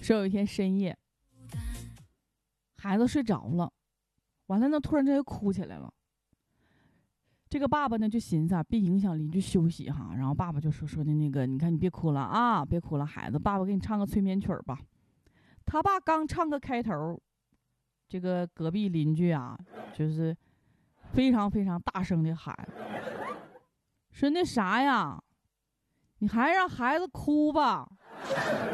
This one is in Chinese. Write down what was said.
说有一天深夜，孩子睡着了，完了呢，突然之间哭起来了。这个爸爸呢就寻思啊，别影响邻居休息哈。然后爸爸就说的那个，你看你别哭了啊，别哭了，孩子，爸爸给你唱个催眠曲吧。他爸刚唱个开头，这个隔壁邻居啊，就是非常非常大声的喊，说那啥呀，你还让孩子哭吧。